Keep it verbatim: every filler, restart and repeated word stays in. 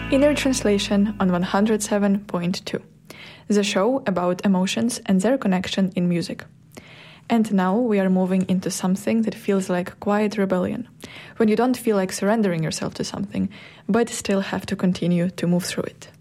Inner Translation on one oh seven point two, the show about emotions and their connection in music. And now we are moving into something that feels like quiet rebellion, when you don't feel like surrendering yourself to something, but still have to continue to move through it.